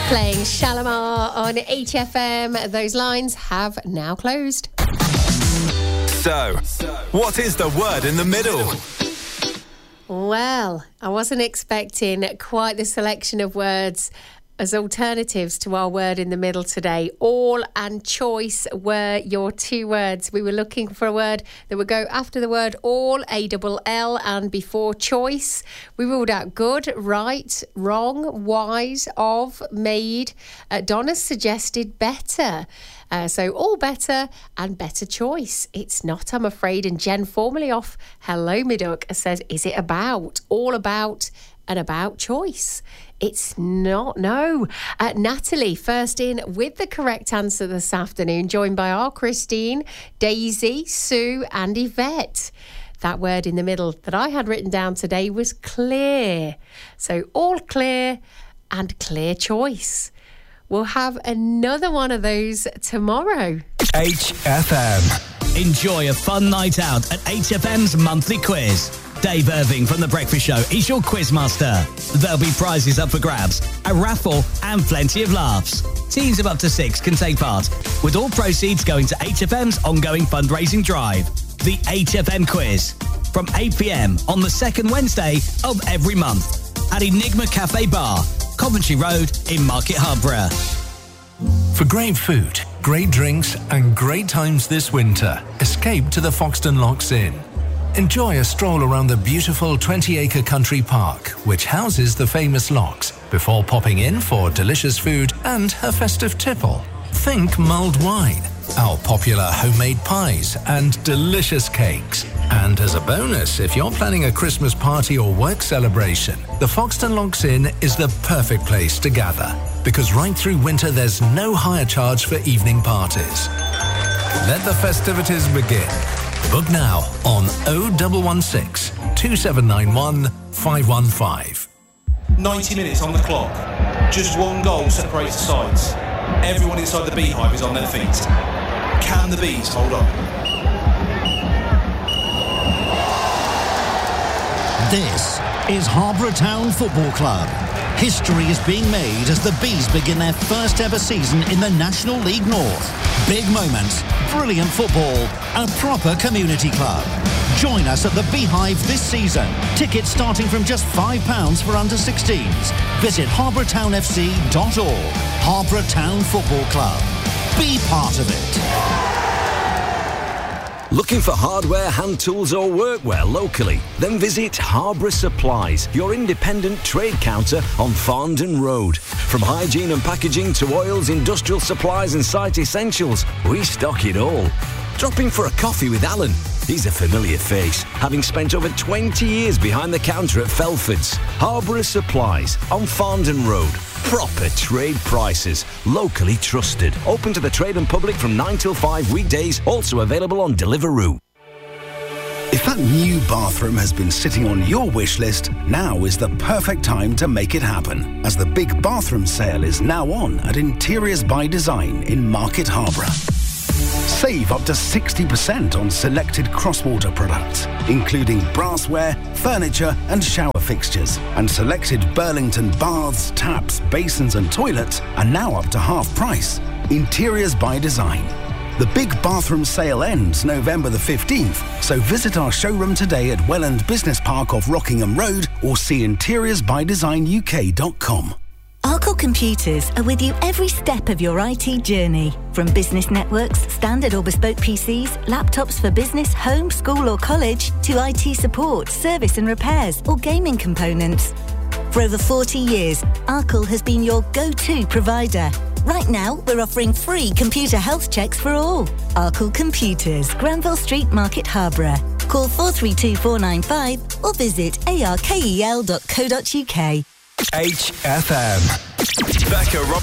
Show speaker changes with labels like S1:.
S1: Playing Shalimar on HFM. Those lines have now closed.
S2: So, what is the word in the middle?
S1: Well, I wasn't expecting quite the selection of words as alternatives to our word in the middle today. All and choice were your two words. We were looking for a word that would go after the word all, A-double-L, and before choice. We ruled out good, right, wrong, wise, of, made. Donna suggested better. So all better and better choice. It's not, I'm afraid. And Jen, formerly off Hello Me Duck, says, is it about? All about and about choice. It's not, no. Natalie, first in with the correct answer this afternoon, joined by our Christine, Daisy, Sue and Yvette. That word in the middle that I had written down today was clear. So all clear and clear choice. We'll have another one of those tomorrow.
S2: HFM.
S3: Enjoy a fun night out at HFM's monthly quiz. Dave Irving from The Breakfast Show is your quizmaster. There'll be prizes up for grabs, a raffle and plenty of laughs. Teams of up to 6 can take part, with all proceeds going to HFM's ongoing fundraising drive. The HFM Quiz, from 8 p.m. on the second Wednesday of every month at Enigma Cafe Bar, Coventry Road in Market Harborough.
S4: For great food, great drinks and great times this winter, escape to the Foxton Locks Inn. Enjoy a stroll around the beautiful 20-acre country park, which houses the famous locks, before popping in for delicious food and a festive tipple. Think mulled wine, our popular homemade pies and delicious cakes. And as a bonus, if you're planning a Christmas party or work celebration, the Foxton Locks Inn is the perfect place to gather, because right through winter there's no hire charge for evening parties. Let the festivities begin. Book now on 0116 2791 515.
S5: 90 minutes on the clock. Just one goal separates the sides. Everyone inside the Beehive is on their feet. Can the Bees hold on?
S6: This is Harborough Town Football Club. History is being made as the Bees begin their first ever season in the National League North. Big moments, brilliant football, a proper community club. Join us at the Beehive this season. Tickets starting from just £5 for under 16s. Visit harboroughtownfc.org. Harborough Town Football Club. Be part of it.
S7: Looking for hardware, hand tools or workwear locally? Then visit Harborough Supplies, your independent trade counter on Farndon Road. From hygiene and packaging to oils, industrial supplies and site essentials, we stock it all. Drop in for a coffee with Alan. He's a familiar face, having spent over 20 years behind the counter at Felford's. Harborough Supplies on Farndon Road. Proper trade prices, locally trusted. Open to the trade and public from 9 till 5 weekdays, also available on Deliveroo.
S8: If that new bathroom has been sitting on your wish list, now is the perfect time to make it happen, as the big bathroom sale is now on at Interiors by Design in Market Harborough. Save up to 60% on selected Crosswater products, including brassware, furniture and shower fixtures. And selected Burlington baths, taps, basins and toilets are now up to half price. Interiors by Design. The big bathroom sale ends November the 15th, so visit our showroom today at Welland Business Park off Rockingham Road or see interiorsbydesignuk.com.
S9: Arkle Computers are with you every step of your IT journey. From business networks, standard or bespoke PCs, laptops for business, home, school or college, to IT support, service and repairs, or gaming components. For over 40 years, Arkle has been your go-to provider. Right now, we're offering free computer health checks for all. Arkle Computers, Granville Street, Market Harborough. Call 432 495 or visit arkel.co.uk.
S2: HFM. Becca Roberts.